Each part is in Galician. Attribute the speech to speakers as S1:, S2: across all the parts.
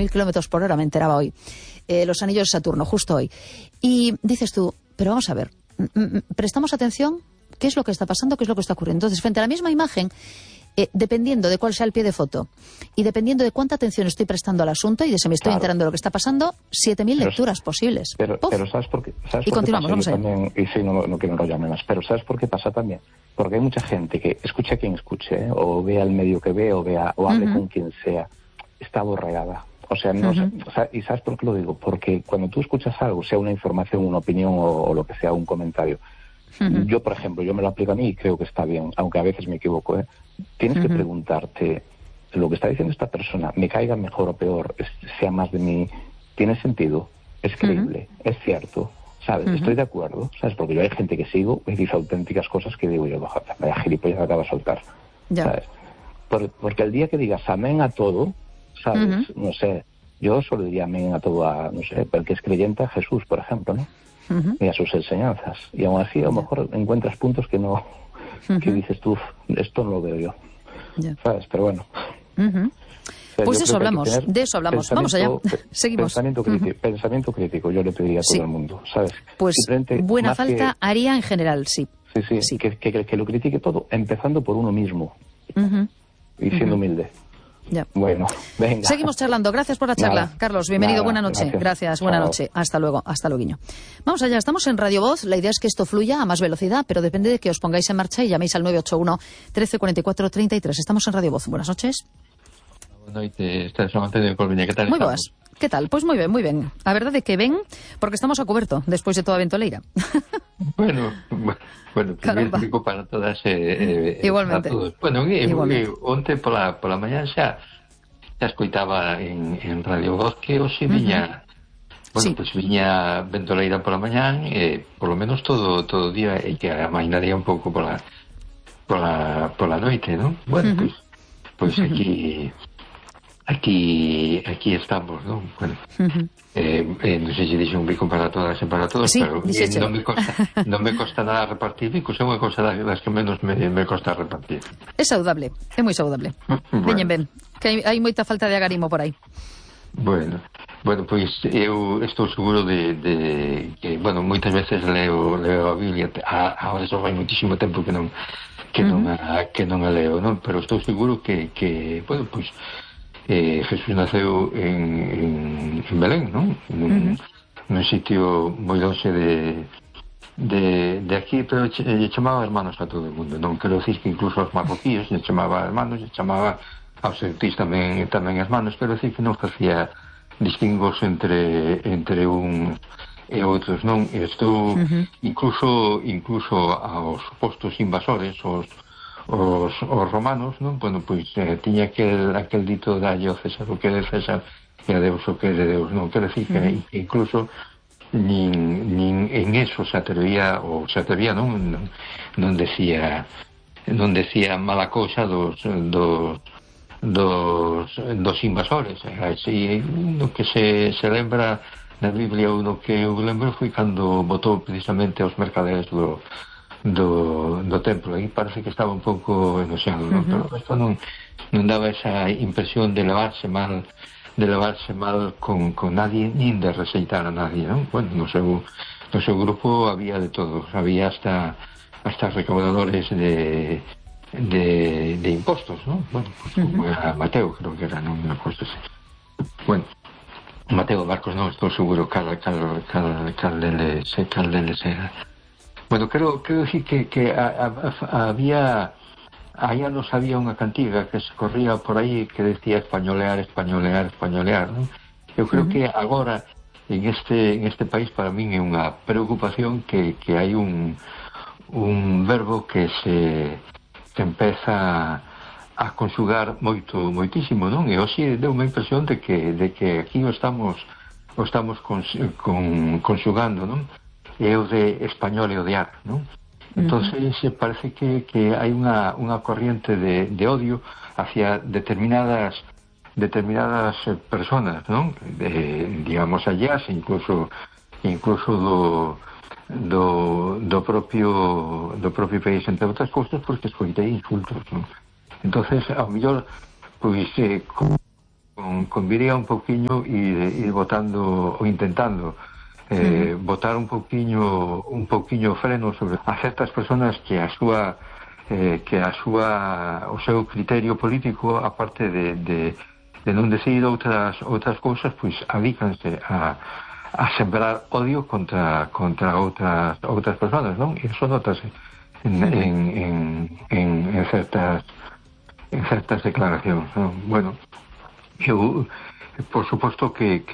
S1: 4.000 kilómetros por hora, me enteraba hoy. Los anillos de Saturno, justo hoy. Y dices tú, pero vamos a ver, ¿prestamos atención? ¿Qué es lo que está pasando? ¿Qué es lo que está ocurriendo? Entonces, frente a la misma imagen, dependiendo de cuál sea el pie de foto y dependiendo de cuánta atención estoy prestando al asunto y de si me estoy enterando de lo que está pasando, 7.000 lecturas posibles.
S2: Pero ¿sabes por qué?
S1: Y continuamos, vamos allá.
S2: Y sí, no quiero enrollarme más, pero ¿sabes por qué pasa también? Porque hay mucha gente que escucha a quien escuche, o vea el medio que ve, o hable con quien sea, está borreada. O sea, no, ¿y sabes por qué lo digo? Porque cuando tú escuchas algo, sea una información, una opinión o lo que sea, un comentario, yo, por ejemplo, yo me lo aplico a mí y creo que está bien, aunque a veces me equivoco, tienes que preguntarte, lo que está diciendo esta persona, me caiga mejor o peor, sea más de mí, ¿tiene sentido? ¿Es creíble? ¿Es cierto? ¿Sabes? Estoy de acuerdo, ¿sabes? Porque yo hay gente que sigo y dice auténticas cosas que digo yo, vaya gilipollas que acaba de soltar, ¿sabes? Porque el día que digas amén a todo, ¿sabes? No sé, yo solo diría amén a todo no sé, el que es creyente a Jesús, por ejemplo, ¿no? Y a sus enseñanzas. Y aún así, a lo mejor encuentras puntos que no, que dices tú, esto no lo veo yo, ¿sabes? Pero bueno.
S1: Pues de eso hablamos, vamos allá, seguimos.
S2: Pensamiento crítico, yo le pediría a todo el mundo, ¿sabes?
S1: Pues buena falta haría en general, sí.
S2: Sí. Que lo critique todo, empezando por uno mismo y siendo humilde.
S1: Ya.
S2: Bueno, venga.
S1: Seguimos charlando. Gracias por la charla, Carlos. Bienvenido, buena noche. Gracias, buena noche. Hasta luego, guiño. Vamos allá, estamos en Radio Voz. La idea es que esto fluya a más velocidad, pero depende de que os pongáis en marcha y llaméis al 981 13 44 33. Estamos en Radio Voz. Buenas noches.
S3: Boa noite, está San Antonio de Corviña, que tal?
S1: Moi boas. Que tal? Pois moi ben. A verdade é que ben, porque estamos a coberto despois de toda a ventoleira.
S3: Bueno, explico para todas
S1: igualmente.
S3: Para todos. Bueno, onte pola mañá xa escoitaba en Radio Voz que hoxe viña viña ventoleira pola mañá, polo menos todo o día, e que amainaría un pouco pola noite, non? Bueno, pois aquí estamos, ¿no? Bueno, no sé se dixo un bico para todas e para todos, pero non me costa nada repartir bicos, é unha cosa das que menos me costa repartir.
S1: É saudable, é moi saudable. Veñen ben, que hai moita falta de agarimo por aí.
S3: Bueno, pois eu estou seguro de que, bueno, moitas veces leo a Biblia, ahora só vai muitísimo tempo que non a leo, non? Pero estou seguro que bueno, pois Jesús naceu en Belén, non? Nun sitio moi lonxe de aquí, pero lle chamaba hermanos a todo o mundo. Non quero dicir que incluso aos marroquíes lle chamaba hermanos, lle chamaba aos celtís tamén hermanos, pero dicir que non facía distingos entre un e outros, non? Estou incluso aos supostos invasores, os romanos, non? Bueno, pois tiña aquel dito dalle ao César o que é de César e a Deus o que é de Deus, non? Quero dicir que incluso nin en eso se atrevía, non decía mala cousa dos invasores. Así, no que se lembra na Biblia, uno que eu lembro foi cando botou precisamente aos mercaderes do templo, e parece que estaba un pouco enoxado, pero isto non daba esa impresión de levarse mal con nadie, nin de rexeitar a nadie, non? Bueno, no seu grupo había de todo, había hasta recaudadores de impostos, non? Bueno, pues, como era Mateo, creo que era, non me acuerdo. Bueno, Mateo Marcos, non estou seguro cal deles era. Bueno, creo decir que había unha cantiga que se corría por aí que decía españolear, non? Eu creo que agora en este país para min é unha preocupación que hai un verbo que se empeza a conxugar moitísimo, non? E hoxe deu unha impresión de que aquí o estamos conxugando, non? É o de español e odiar, non? Entonces parece que hai unha corriente de odio hacia determinadas personas, non? Digamos allá, incluso do propio país, entre outras cousas, porque escoitei insultos, non? Entonces, ao mellor, pois con conviría un poquinho ir botando ou intentando botar un poquinho freno sobre a certas personas que o seu criterio político, aparte de non decir outras cousas, pois adícanse a sembrar odio contra outras personas, non? E iso notase en certas declaracións, non? Bueno, eu por suposto que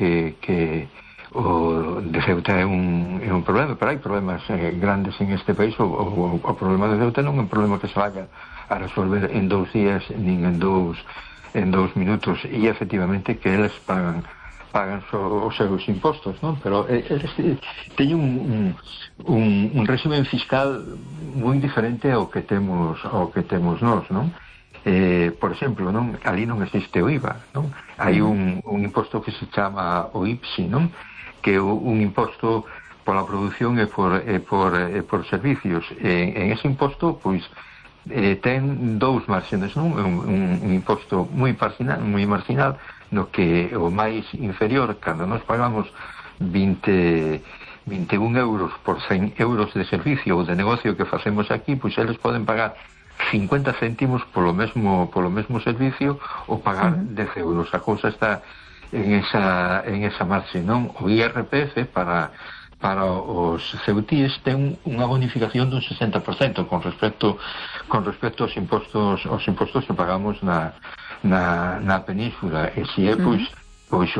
S3: o de Ceuta é un problema, pero hai problemas grandes en este país. O problema de Ceuta non é un problema que se vaya a resolver en 2 días nin en dous minutos, e efectivamente que eles pagan os seus impostos, non? Pero eles teñen un régimen fiscal moi diferente ao que temos nós, non? Por exemplo, non? Ali non existe o IVA, non? Hai un imposto que se chama o IPSI, non? Que é un imposto pola produción e por servicios. En ese imposto, pois, ten dous marxes, non? Un imposto moi marginal, no que o máis inferior, cando nos pagamos 21 euros por 100 euros de servicio ou de negocio que facemos aquí, pois eles poden pagar 50 céntimos polo mesmo servicio ou pagar 10 euros. A cousa está en esa marxe, non? O IRPF para os ceutíes ten unha bonificación dun 60% con respecto aos impostos que pagamos na península. E se é pois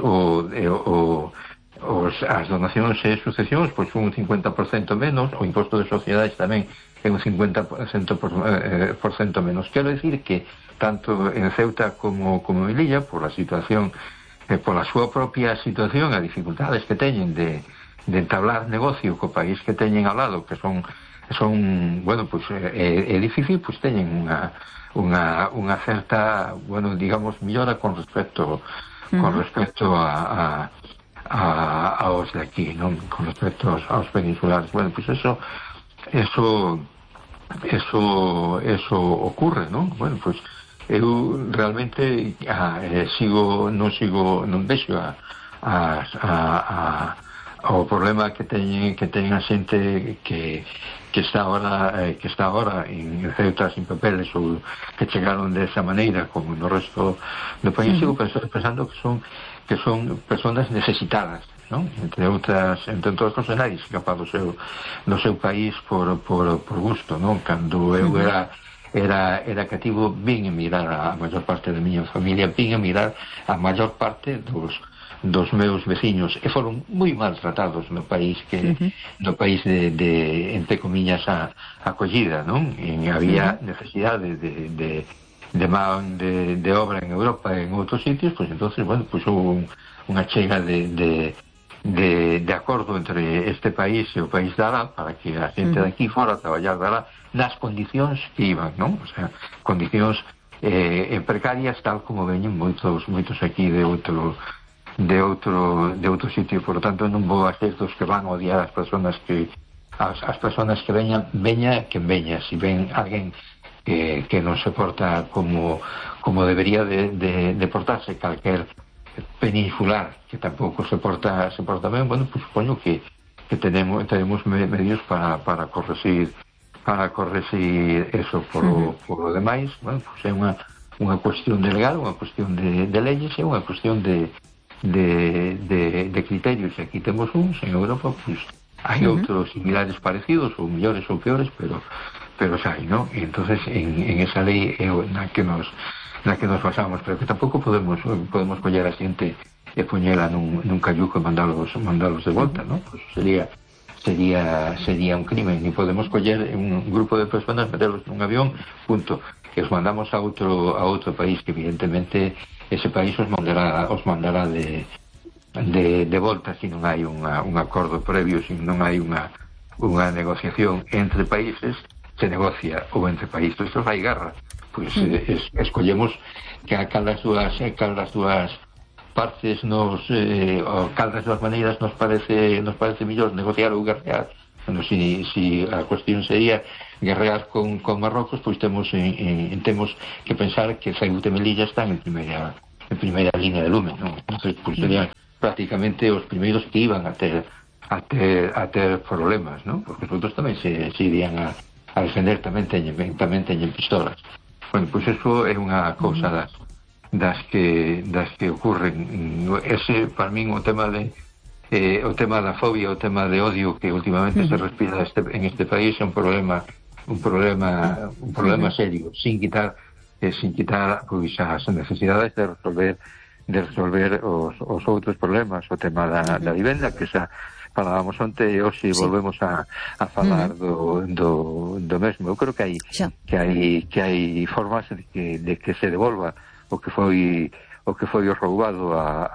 S3: as donacións e sucesións pois son un 50% menos, o imposto de sociedades tamén é un 50% menos. Quero dicir que tanto en Ceuta como en Melilla, por a situación, pola súa propia situación, as dificultades que teñen de entablar negocio co país que teñen ao lado, que son bueno, pois é difícil, pois teñen unha certa, bueno, digamos, millora con respecto aos de aquí, non? Con respecto aos peninsulares. Bueno, pois eso ocurre, non? Bueno, pois eu realmente non vexo o problema que teñen a xente que está ahora en Ceuta sin papeles, ou que chegaron de esa maneira como no resto do país. Sigo pensando que son personas necesitadas, non? Entre outros nadie escapa do seu país por gusto, non? Cando eu era cativo, vin emigrar a maior parte da miña familia, vin emigrar a maior parte dos meus veciños, e foron moi maltratados no país no país de entre comillas a acollida, non? E había necesidade de obra en Europa e en outros sitios, pois entonces, bueno, pois houve unha chega de acordo entre este país e o país de Ará para que a xente de aquí fora a traballar de Ará nas condicións que iban, non? O sea, condicións precarias, tal como veñen moitos aquí de outro sitio. Por lo tanto, non vou a ser dos que van a odiar as persoas que veña quen veña. Si ven alguén que non se porta como debería de portarse calquer peninsular, que tampouco se porta ben, bueno, pues supoño que tenemos medios para corregir eso. Por lo demais, bueno, pues é unha cuestión de legal, unha cuestión de leyes, é unha cuestión de criterios. E aquí temos uns, en Europa, pues hai outros similares parecidos, ou mellores ou peores, pero xa hai, non? E entonces en esa lei é na que nos basamos, pero que tampouco podemos coller a xente e poñela nun cayuco e mandalos de volta, non? Pues sería un crimen. Ni podemos coller un grupo de personas, meterlos nun avión, punto, que os mandamos a outro país, que evidentemente ese país os mandará de volta se non hai un acordo previo, se non hai unha negociación entre países. Se negocia ou entre países, isto hai guerra, pois escollemos que cal das súas partes ou cal das súas maneiras nos parece mellor negociar ou guerrear. Bueno, si a cuestión sería guerrear con Marrocos, pois temos que pensar que Ceuta e Melilla están en primeira línea de lume, non? Entonces, pues, serían prácticamente os primeiros que iban a ter problemas, non? Porque os outros tamén se irían a defender, tamén teñen pistolas. Bueno, pois eso é unha cousa das que ocurren. Ese, para min, o tema da fobia, o tema de odio que últimamente se respira en este país é un problema serio, sin quitar pois as necesidades de resolver os outros problemas, o tema da vivenda, que xa falábamos onte e hoxe volvemos a falar do mesmo. Eu creo que hai formas de que se devolva o que foi roubado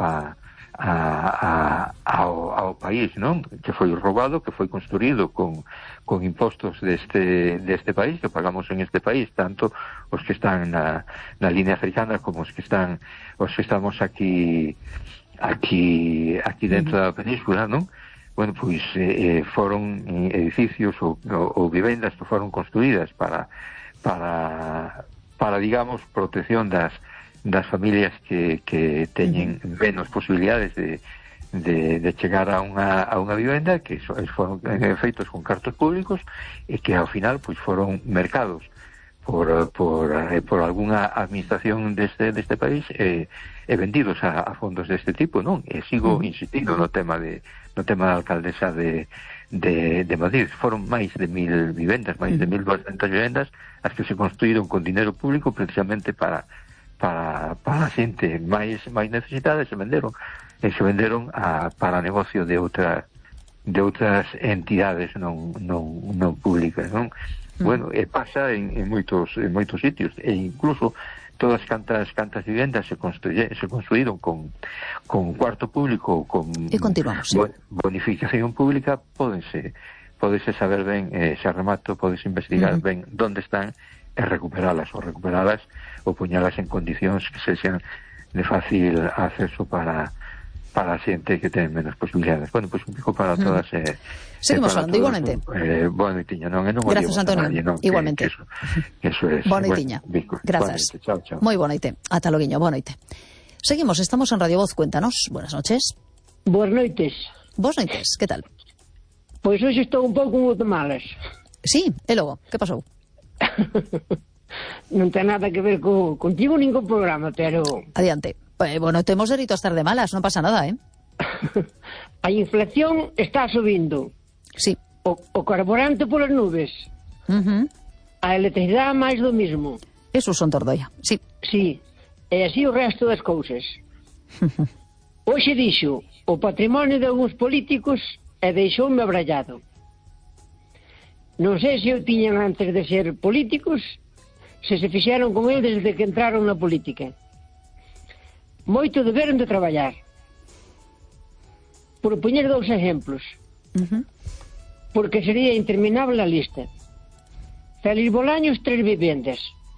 S3: ao país, non? Que foi roubado, que foi construído con impostos deste país, que pagamos en este país, tanto os que están na línea africana como os que estamos aquí dentro da península, non? Bueno, pois foron edificios ou vivendas que foron construídas para digamos, protección das familias que teñen menos posibilidades de chegar a unha vivenda, que foron feitos con cartos públicos e que ao final pois foron mercados por algunha administración deste país e vendidos a fondos deste tipo, non? E sigo insistindo no tema da alcaldesa de Madrid. Foron máis de 1.000 vivendas, máis de 1.200 vivendas as que se construíron con dinero público precisamente para a xente máis necesitada, e se venderon para negocio de outras entidades non públicas, non? Bueno, pasa en moitos sitios, e incluso todas cantas vivendas se construíron con cuarto público, con bonificación pública. Pódese saber ben, se remato, pódese investigar ben onde están e recuperalas ou poñalas en condicións que sexan de fácil acceso para a xente que ten menos posibilidades. Bueno, pois un pico para todas.
S1: Seguimos falando, igualmente.
S2: Boa noitiña, non?
S1: Grazas, Antonio, igualmente.
S2: Eso é.
S1: Boa noitiña. Grazas.
S2: Chao.
S1: Moi boa noite. Ata loguiño, boa noite. Seguimos, estamos en Radio Voz, cuéntanos. Buenas noches.
S4: Boas noites.
S1: Boas noites, que tal?
S4: Pois hoxe estou un pouco de malas.
S1: Sí, e logo, que pasou?
S4: Non ten nada que ver contigo nin con programa, pero...
S1: Adiante. Bueno, temos dereito a estar de malas, non pasa nada,
S4: A inflación está subindo.
S1: Sí.
S4: O carburante polas nubes. A electricidade máis do mismo.
S1: Eso son Tordoia, sí.
S4: Sí, e así o resto das cousas. Hoxe dixo o patrimonio de algúns políticos e deixoume abrallado. Non sei se o tiñan antes de ser políticos, se fixeron con el desde que entraron na política. Moito deberon de traballar. Por poñer 2 exemplos, porque sería interminable a lista. Félix Bolaños, 3 vivendas.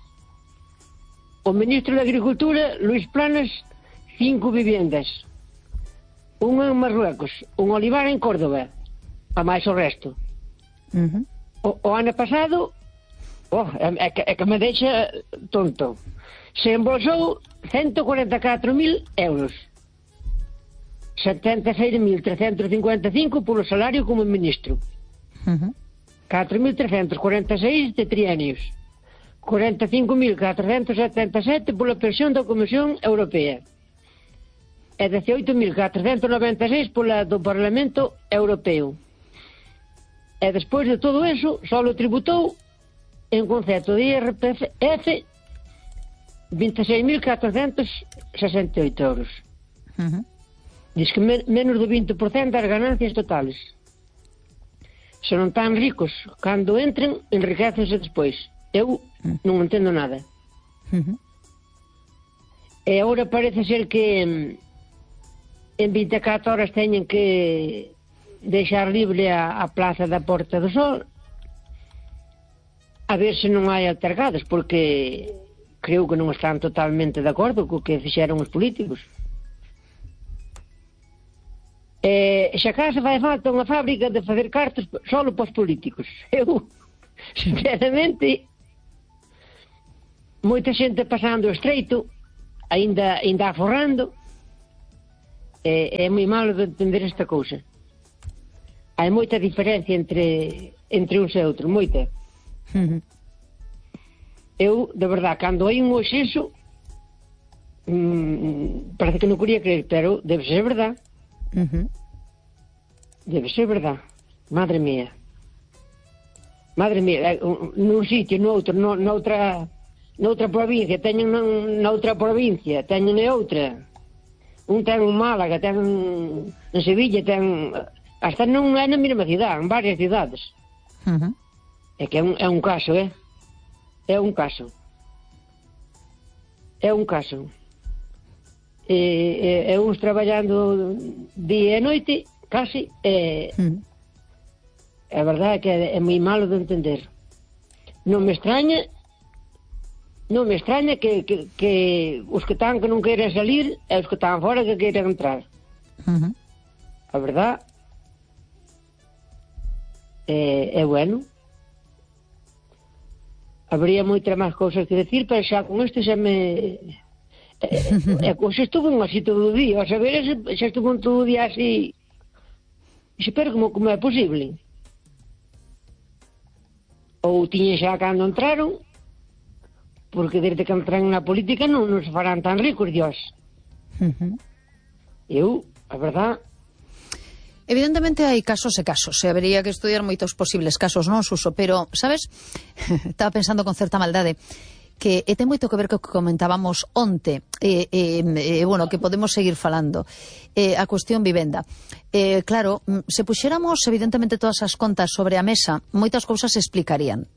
S4: O ministro de Agricultura, Luís Planas, 5 vivendas. Unha en Marruecos, un olivar en Córdoba, a máis o resto. O ano pasado, é que me deixa tonto, se embolsou 144.000 euros, 76.355 polo salario como ministro, 4.346 de trienios, 45.477 pola pensión da Comisión Europea e 18.496 pola do Parlamento Europeo. E despois de todo eso, só lo tributou en concepto de IRPF 26.468 euros. Diz que menos do 20% das ganancias totales. Se non tan ricos, cando entren, enriquecense despois. Eu non entendo nada. E agora parece ser que en 24 horas teñen que deixar libre a plaza da Porta do Sol, a ver se non hai altercados, porque creo que non están totalmente de acordo co que fixeron os políticos. Xa case fai falta unha fábrica de facer cartos solo para os políticos. Eu, sinceramente, moita xente pasando o estreito ainda aforrando. É moi malo de entender esta cousa. Hai moita diferencia entre uns e outros, moita. Eu, de verdad, cando hai un exceso, parece que non quería creer, pero debe ser verdad. Debe ser verdad. Madre mía, nun sitio, noutra provincia, teñen noutra provincia, teñen outra. Un ten en Málaga, ten en Sevilla, ten... Hasta non é na mesma cidade, en varias cidades. É que é un caso, É un caso. E uns traballando día e noite, casi, a verdade é que é moi malo de entender. Non me extraña que os que están que non queiran salir e os que están fora que queiran entrar. A verdade é bueno. Habría moitas máis cousas que decir, pero xa con isto xa me... xa estuvo así todo o día, a saber, xa estuvo todo o día así... Pero como é posible? Ou tiñen xa cando entraron, porque desde que entran na política non se farán tan ricos, Dios. Eu, a verdad...
S1: Evidentemente hai casos e casos, e habería que estudiar moitos posibles casos, non, Suso? Pero, sabes, estaba pensando con certa maldade que ten moito que ver co que comentábamos onte, bueno, que podemos seguir falando, a cuestión vivenda. Claro, se puxéramos evidentemente todas as contas sobre a mesa, moitas cousas se explicarían.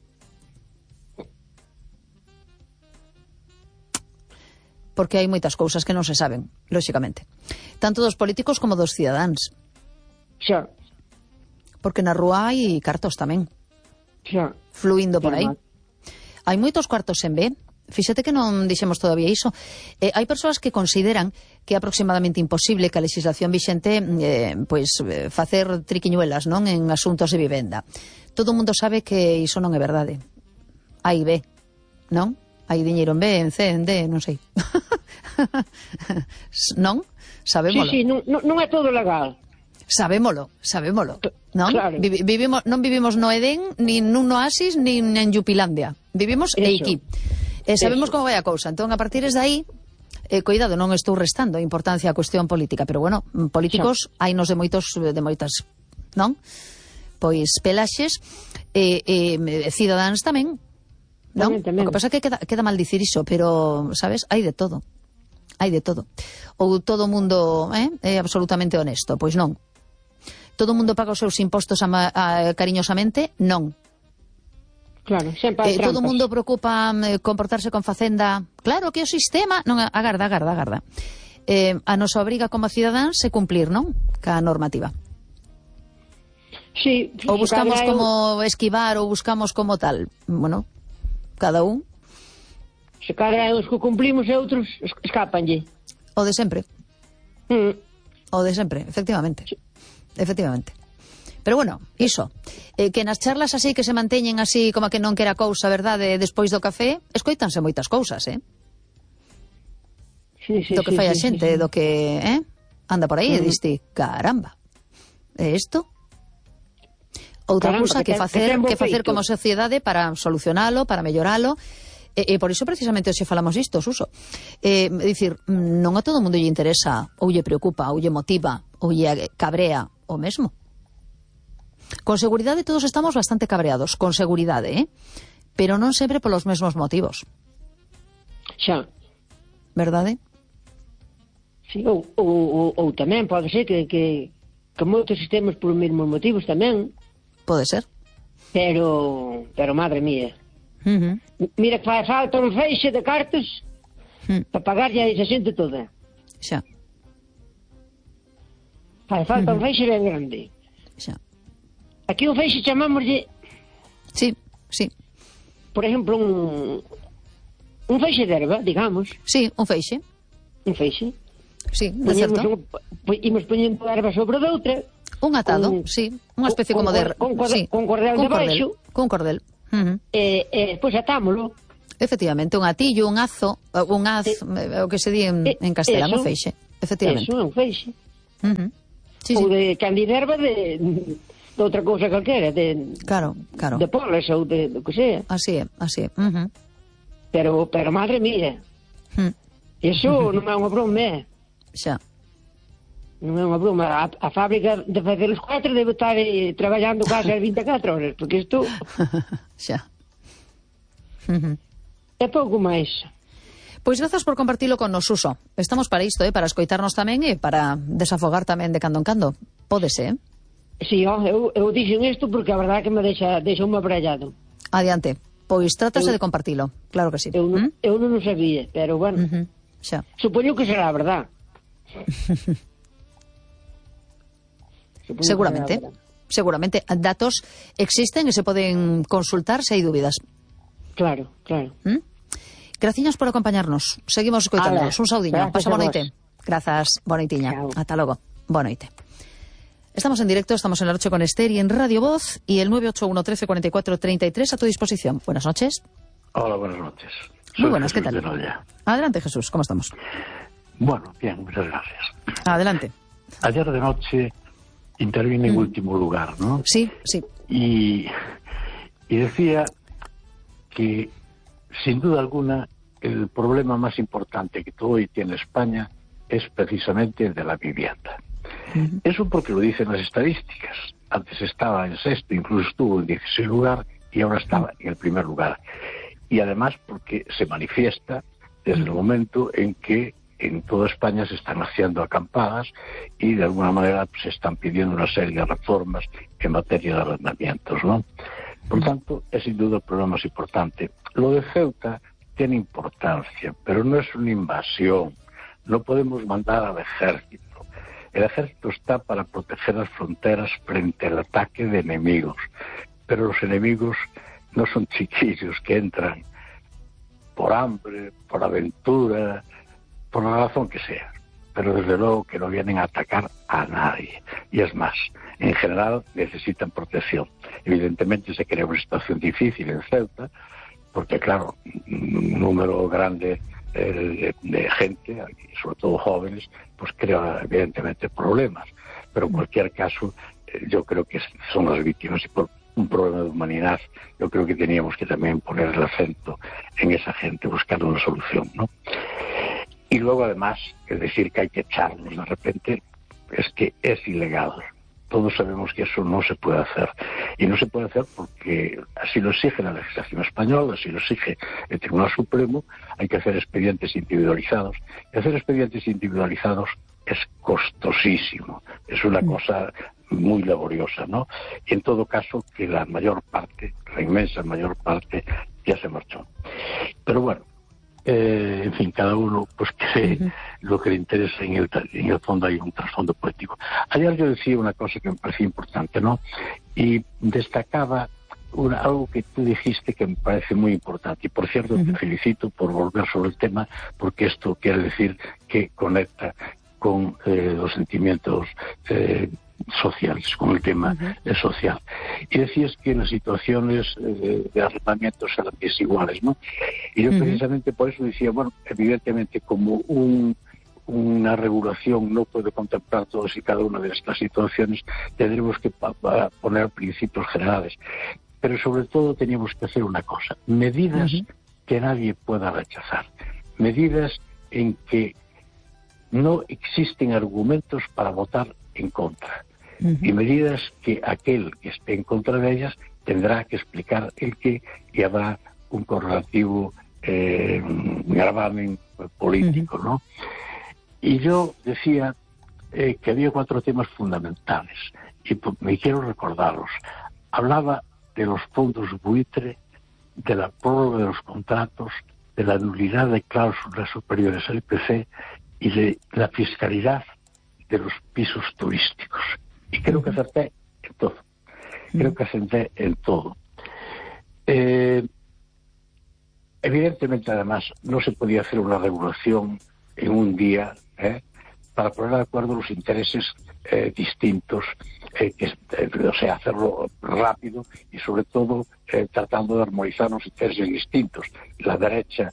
S1: Porque hai moitas cousas que non se saben, lóxicamente. Tanto dos políticos como dos cidadáns.
S4: Xa.
S1: Porque na rúa hai cartos tamén.
S4: Xa.
S1: Fluindo por aí. Hai moitos cuartos en B. Fíxate que non dixemos todavía iso. Hai persoas que consideran que é aproximadamente imposible que a legislación vixente facer triquiñuelas, non, en asuntos de vivenda. Todo o mundo sabe que iso non é verdade. Hai B, non? Hai diñeiro en B, en C, en D, non sei. Non? Sabémolo.
S4: Sí, non é todo legal.
S1: Sabémolo, non?
S4: Claro.
S1: Non vivimos no Edén, nin nun oasis, nin en Yupilandia. Vivimos aquí. Sabemos como vai a cousa. Entón, a partir de aí, cuidado, non estou restando a importancia á cuestión política, pero bueno, políticos hainos de moitas, non? Pois pelaxes, cidadáns tamén, non?
S4: Tamén.
S1: O que pasa é que queda mal dicir iso, pero, sabes, hai de todo. Hai de todo. Ou todo o mundo é absolutamente honesto? Pois non. Todo o mundo paga os seus impostos cariñosamente? Non.
S4: Claro, sempre hai trampas.
S1: Todo o mundo preocupa comportarse con facenda? Claro que o sistema... Non, agarda. A nosa obriga como cidadáns é cumplir, non? Ca normativa.
S4: Sí.
S1: Ou buscamos como esquivar ou buscamos como tal. Bueno, cada un.
S4: Se cada os que cumplimos e outros escapanlle.
S1: O de sempre. O de sempre, efectivamente.
S4: Sí.
S1: Efectivamente. Pero bueno, iso, que nas charlas así que se manteñen así como que non quera cousa, verdade, despois do café, escoítanse moitas cousas,
S4: Sí,
S1: do que fai a xente, do que anda por aí e diste, caramba, é isto? Outra cousa que facer como sociedade para solucionalo, para melloralo, e por iso precisamente hoxe falamos disto, Suso. Dicir, non a todo o mundo lle interesa, ou lle preocupa, ou lle motiva, ou lle cabrea o mesmo. Con seguridade todos estamos bastante cabreados, con seguridade, pero non sempre polos mesmos motivos.
S4: Xa.
S1: Verdade?
S4: Sí, ou tamén pode ser que moitos sistemas por os mesmos motivos tamén.
S1: Pode ser.
S4: Pero madre mía. Mira que fai falta un feixe de cartos para pagarlle a esa xente toda.
S1: Xa.
S4: Fai falta un feixe ben grande.
S1: Xa.
S4: Aquí un feixe chamámoslle...
S1: Sí.
S4: Por exemplo, un feixe de erva, digamos.
S1: Sí, un feixe.
S4: Un feixe.
S1: Sí, de certo.
S4: Imos poñendo erva sobre doutra.
S1: Un atado, sí. Unha especie como de...
S4: Con cordel debaixo.
S1: Con cordel.
S4: E despois atámolo.
S1: Efectivamente, un atillo, un azo, un az, o que se di en castelán, o feixe. Efectivamente.
S4: Eso, un feixe.
S1: Sí,
S4: Ou
S1: sí.
S4: de candiderva de outra cousa calquera,
S1: Claro.
S4: de polas ou de do que sea.
S1: Así é.
S4: Pero madre mía, eso non é unha broma,
S1: Xa.
S4: non é unha broma. A fábrica de facer os 4 debe estar traballando case as 24 horas, porque isto
S1: Xa.
S4: é pouco máis.
S1: Pois grazas por compartilo con nos, Suso. Estamos para isto, para escoitarnos tamén e para desafogar tamén de cando en cando. Pódese,
S4: Si, eu dixen isto porque a verdade que me deixa un abrallado.
S1: Adiante. Pois trátase de compartilo. Claro que sí.
S4: Eu non o sabía, pero bueno,
S1: Xa.
S4: supoño que será verdad.
S1: Seguramente. Datos existen e se poden consultar se hai dúbidas.
S4: Claro.
S1: Graciñas por acompañarnos. Seguimos escoitándonos. Un saudiño. Pasa boa noite. Grazas. Boa noitiña. Ata logo. Boa noite. Estamos en directo, estamos en la noche con Esther y en Radio Voz y el 981 13 44 33 a tu disposición. Buenas noches.
S5: Hola, buenas noches.
S1: Muy buenas, ¿qué tal? Adelante, Jesús, ¿cómo estamos?
S5: Bueno, bien, muchas gracias.
S1: Adelante.
S5: Ayer de noche intervine en último lugar, ¿no?
S1: Sí.
S5: Y decía que, sin duda alguna, el problema más importante que hoy tiene España es precisamente el de la vivienda. Eso porque lo dicen las estadísticas. Antes estaba en sexto, incluso estuvo en 16 lugar y ahora estaba en el primer lugar. Y además porque se manifiesta desde el momento en que en toda España se están haciendo acampadas y de alguna manera se están pidiendo una serie de reformas en materia de arrendamientos, ¿no? Por tanto, es sin duda el problema más importante. Lo de Ceuta tiene importancia, pero no es una invasión. No podemos mandar al ejército. El ejército está para proteger las fronteras frente al ataque de enemigos, pero los enemigos no son chiquillos que entran por hambre, por aventura, por la razón que sea, pero desde luego que no vienen a atacar a nadie. Y es más, en general necesitan protección. Evidentemente se crea una situación difícil en Ceuta, porque claro, un número grande de gente, sobre todo jóvenes, pues crea evidentemente problemas. Pero en cualquier caso, yo creo que son las víctimas y por un problema de humanidad, yo creo que teníamos que también poner el acento en esa gente, buscando una solución, ¿no? Y luego además, es decir que hay que echarlos de repente, es que es ilegal. Todos sabemos que eso no se puede hacer. Y no se puede hacer porque así lo exige la legislación española, así lo exige el Tribunal Supremo. Hay que hacer expedientes individualizados. Y hacer expedientes individualizados es costosísimo. Es una cosa muy laboriosa, ¿no? Y en todo caso que la mayor parte, la inmensa mayor parte, ya se marchó. Pero bueno, en fin, cada uno pues cree lo que le interesa. En el fondo hay un trasfondo político. Ayer yo decía una cosa que me parecía importante, ¿no? Y destacaba algo que tú dijiste que me parece muy importante. Y por cierto, te felicito por volver sobre el tema, porque esto quiere decir que conecta con los sentimientos sociales, con el tema social. Y decías que las situaciones de arrendamiento eran desiguales, ¿no? Y yo precisamente por eso decía, bueno, evidentemente como una regulación no puede contemplar todas y cada una de estas situaciones, tendremos que poner principios generales. Pero sobre todo teníamos que hacer una cosa, medidas que nadie pueda rechazar, medidas en que no existen argumentos para votar en contra. Y medidas que aquel que esté en contra de ellas tendrá que explicar el qué y habrá un correlativo gravamen político, ¿no? Y yo decía que había 4 temas fundamentales y me quiero recordarlos. Hablaba de los fondos buitre, de la prórroga de los contratos, de la nulidad de cláusulas superiores al IPC y de la fiscalidad de los pisos turísticos. Y creo que acerté en todo. Creo que acerté en todo. Evidentemente, además, no se podía hacer una regulación en un día para poner de acuerdo los intereses distintos o sea, hacerlo rápido y sobre todo tratando de armonizar unos intereses distintos. La derecha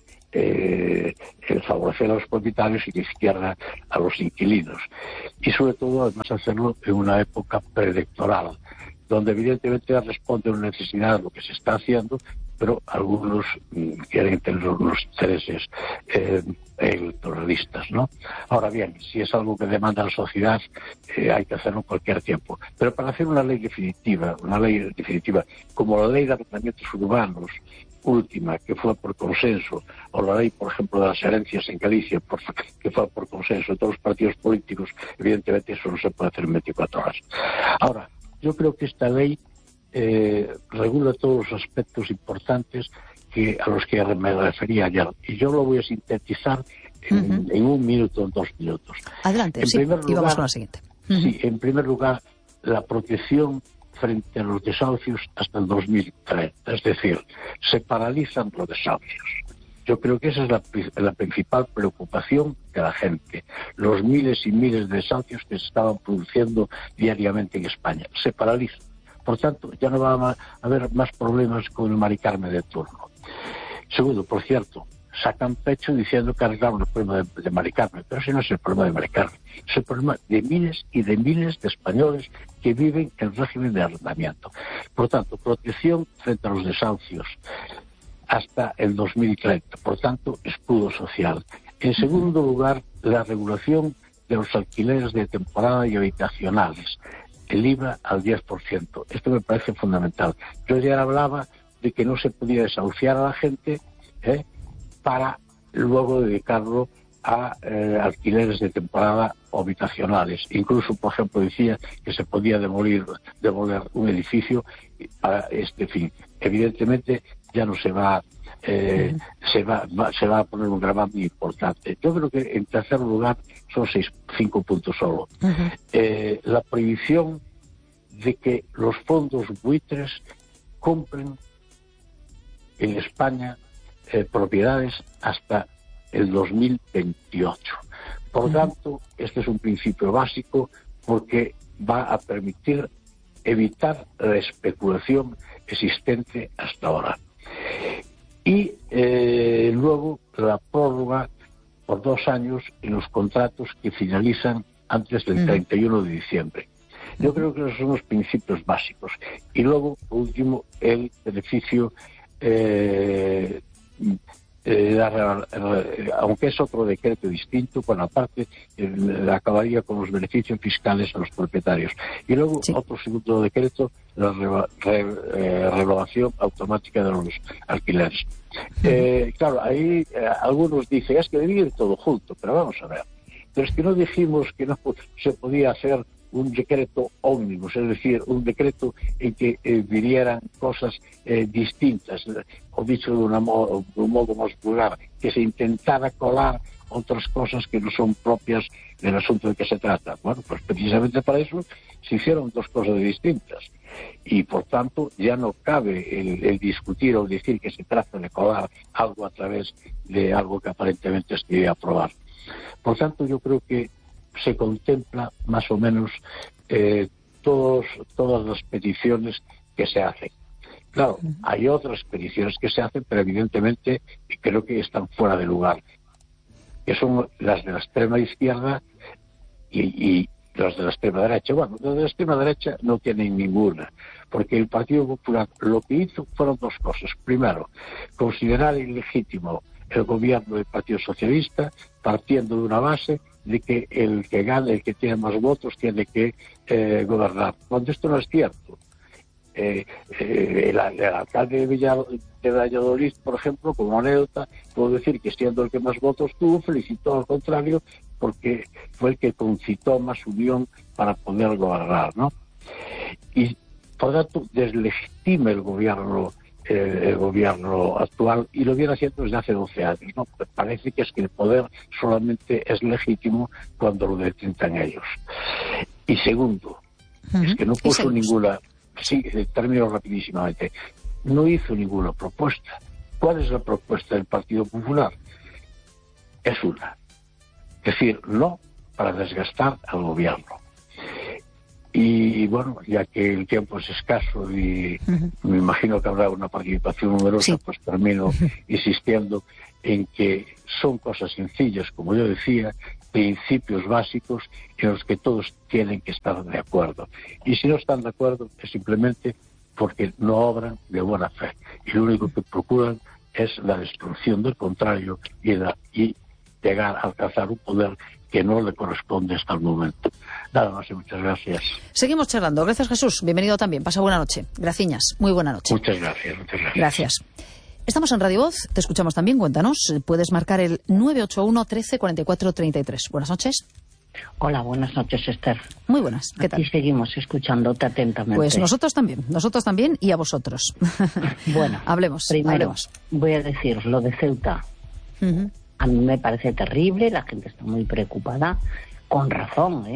S5: el favorecer a los propietarios y la izquierda a los inquilinos. Y sobre todo, además, hacerlo en una época preelectoral, donde evidentemente responde a una necesidad de lo que se está haciendo, pero algunos quieren tener unos intereses electoralistas, ¿no? Ahora bien, si es algo que demanda la sociedad, hay que hacerlo en cualquier tiempo. Pero para hacer una ley definitiva como la ley de arrendamientos urbanos, última, que fue por consenso, o la ley, por ejemplo, de las herencias en Galicia, que fue por consenso de todos los partidos políticos, evidentemente eso no se puede hacer en 24 horas. Ahora, yo creo que esta ley regula todos los aspectos importantes a los que me refería ayer. Y yo lo voy a sintetizar en 1 minuto, en 2 minutos.
S1: Adelante, y vamos con la siguiente.
S5: Sí, en primer lugar, la protección frente a los desahucios hasta el 2030. Es decir, se paralizan los desahucios. Yo creo que esa es la principal preocupación de la gente. Los miles y miles de desahucios que se estaban produciendo diariamente en España. Se paralizan. Por tanto, ya no va a haber más problemas con el Mari Carmen de turno. Segundo, por cierto, sacan pecho diciendo que arreglaron el problema de Mari Carmen, pero ese no es el problema de Mari Carmen, es el problema de miles y de miles de españoles que viven en régimen de arrendamiento. Por tanto, protección frente a los desahucios hasta el 2030, por tanto, escudo social. En segundo lugar, la regulación de los alquileres de temporada y habitacionales, el IVA al 10%. Esto me parece fundamental. Yo ayer hablaba de que no se podía desahuciar a la gente para luego dedicarlo a alquileres de temporada o habitacionales. Incluso, por ejemplo, decía que se podía demoler un edificio para este fin. Evidentemente ya no se va a poner un gravamen importante. Yo creo que en tercer lugar son 5 puntos solo. La prohibición de que los fondos buitres compren en España propiedades hasta el 2028. Por tanto, este es un principio básico porque va a permitir evitar la especulación existente hasta ahora. Y luego la prórroga por 2 años en los contratos que finalizan antes del 31 de diciembre. Yo creo que esos son los principios básicos. Y luego, por último, el beneficio, aunque es otro decreto distinto, bueno, aparte, acabaría con los beneficios fiscales a los propietarios. Y luego, otro segundo decreto, la renovación automática de los alquileres. Claro, ahí algunos dicen, es que debía ir todo junto, pero vamos a ver. Pero es que no dijimos que no se podía hacer un decreto ómnibus, es decir, un decreto en que vinieran cosas distintas, o dicho de un modo más vulgar, que se intentara colar otras cosas que no son propias del asunto de que se trata. Bueno, pues precisamente para eso se hicieron 2 cosas distintas. Y por tanto ya no cabe el discutir o decir que se trata de colar algo a través de algo que aparentemente se debe aprobar. Por tanto, yo creo que se contempla más o menos todas las peticiones que se hacen. Claro, hay otras peticiones que se hacen, pero evidentemente creo que están fuera de lugar, que son las de la extrema izquierda y las de la extrema derecha. Bueno, las de la extrema derecha no tienen ninguna, porque el Partido Popular lo que hizo fueron 2 cosas. Primero, considerar ilegítimo el gobierno del Partido Socialista, partiendo de una base de que el que gane, el que tiene más votos, tiene que gobernar. Cuando esto no es cierto. El alcalde de Valladolid, por ejemplo, como anécdota, puedo decir que siendo el que más votos tuvo, felicitó al contrario, porque fue el que concitó más unión para poder gobernar, ¿no? Y, por tanto, deslegitima el gobierno actual, y lo viene haciendo desde hace 12 años, ¿no? Parece que es que el poder solamente es legítimo cuando lo detentan ellos. Y segundo, es que no puso ninguna, sí, termino rapidísimamente, no hizo ninguna propuesta. ¿Cuál es la propuesta del Partido Popular? Es una, es decir, no para desgastar al gobierno. Y bueno, ya que el tiempo es escaso y me imagino que habrá una participación numerosa, pues termino insistiendo en que son cosas sencillas, como yo decía, principios básicos en los que todos tienen que estar de acuerdo. Y si no están de acuerdo es simplemente porque no obran de buena fe. Y lo único que procuran es la destrucción del contrario y llegar a alcanzar un poder que no le corresponde hasta el momento. Nada más y muchas gracias.
S1: Seguimos charlando. Gracias, Jesús. Bienvenido también. Pasa buena noche. Graciñas. Muy buena noche.
S5: Muchas gracias.
S1: Gracias. Estamos en Radio Voz. Te escuchamos también. Cuéntanos. Puedes marcar el 981 13 44 33. Buenas noches.
S6: Hola, buenas noches, Esther.
S1: Muy buenas. ¿Qué tal?
S6: Y seguimos escuchándote atentamente.
S1: Pues nosotros también y a vosotros.
S6: Bueno,
S1: hablemos.
S6: Voy a decir lo de Ceuta. A mí me parece terrible, la gente está muy preocupada, con razón,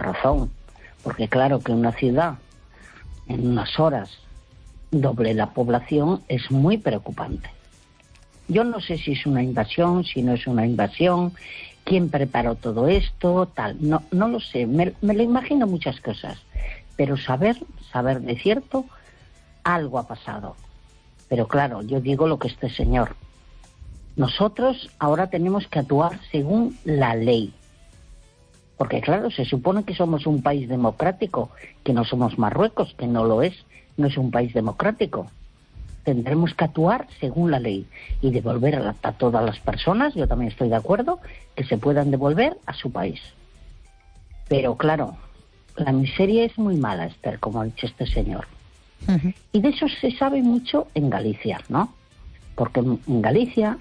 S6: porque claro que una ciudad en unas horas doble la población es muy preocupante. Yo no sé si es una invasión, si no es una invasión, quién preparó todo esto, tal, no lo sé, me lo imagino muchas cosas, pero saber de cierto, algo ha pasado. Pero claro, yo digo lo que este señor. Nosotros ahora tenemos que actuar según la ley. Porque claro, se supone que somos un país democrático, que no somos Marruecos, que no lo es, no es un país democrático. Tendremos que actuar según la ley y devolver a todas las personas, yo también estoy de acuerdo, que se puedan devolver a su país. Pero claro, la miseria es muy mala, Esther, como ha dicho este señor. Y de eso se sabe mucho en Galicia, ¿no? Porque en Galicia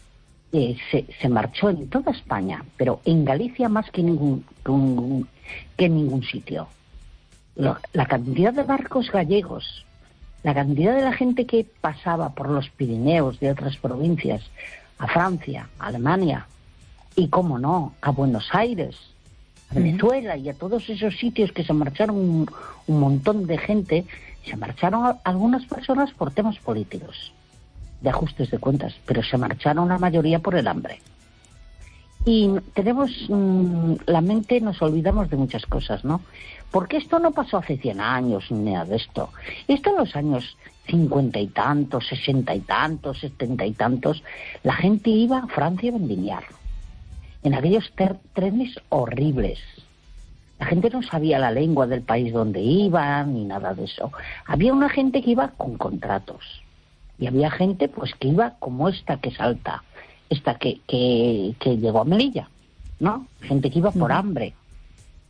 S6: se marchó en toda España, pero en Galicia más que en ningún sitio. La cantidad de barcos gallegos, la cantidad de la gente que pasaba por los Pirineos de otras provincias a Francia, a Alemania y, cómo no, a Buenos Aires, a Venezuela y a todos esos sitios que se marcharon un montón de gente, se marcharon algunas personas por temas políticos, de ajustes de cuentas, pero se marcharon la mayoría por el hambre. Y tenemos la mente, nos olvidamos de muchas cosas, ¿no? Porque esto no pasó hace 100 años ni nada de esto. Esto en los años 50 y tantos, 60 y tantos, 70 y tantos, la gente iba a Francia a vendimiar. En aquellos trenes horribles. La gente no sabía la lengua del país donde iba, ni nada de eso. Había una gente que iba con contratos. Y había gente pues que iba como esta que salta, esta que llegó a Melilla, ¿no? Gente que iba por hambre.